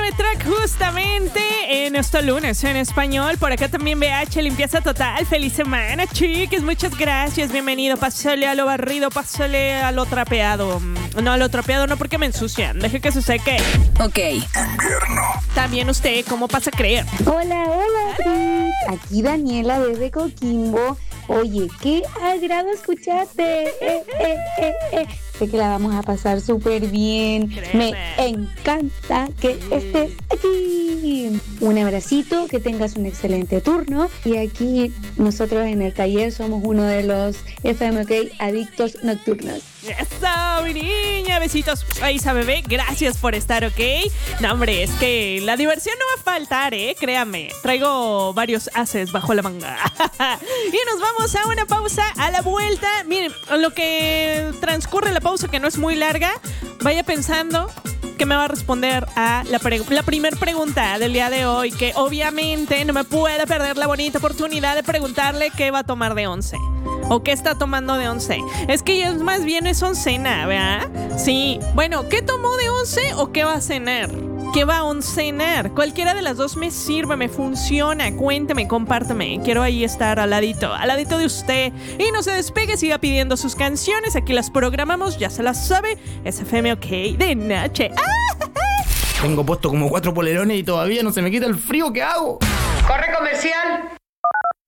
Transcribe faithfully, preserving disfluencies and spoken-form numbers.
Bonus Track justamente en este lunes en español. Por acá también B H, limpieza total. Feliz semana, chiques. Muchas gracias. Bienvenido. Pásale a lo barrido, pásale a lo trapeado. No, a lo trapeado no, porque me ensucian. Deje que se seque. Ok. Invierno. También usted, ¿cómo pasa a creer? Hola, hola, Fritz. Aquí Daniela desde Coquimbo. Oye, qué agrado escucharte. Eh, eh, eh, eh. Sé que la vamos a pasar súper bien. Créeme. Me encanta que estés aquí. Un abracito, que tengas un excelente turno. Y aquí nosotros en el taller somos uno de los F M K adictos nocturnos. ¡Eso, mi niña! Besitos. Isa bebé, gracias por estar, ¿ok? No, hombre, es que la diversión no va a faltar, ¿eh? Créame. Traigo varios ases bajo la manga. Y nos vamos a una pausa. A la vuelta, miren, lo que transcurre la pausa, que no es muy larga, vaya pensando que me va a responder a la, pre- la primer pregunta del día de hoy, que obviamente no me puede perder la bonita oportunidad de preguntarle qué va a tomar de once. ¿O qué está tomando de once? Es que ya es más bien es oncena, ¿verdad? Sí. Bueno, ¿qué tomó de once o qué va a cenar? ¿Qué va a oncenar? Cualquiera de las dos me sirve, me funciona. Cuénteme, compárteme. Quiero ahí estar al ladito, al ladito de usted. Y no se despegue, siga pidiendo sus canciones. Aquí las programamos, ya se las sabe. Es F M OK de noche. ¡Ah! Tengo puesto como cuatro polerones y todavía no se me quita el frío. ¿Qué hago? ¡Corre comercial!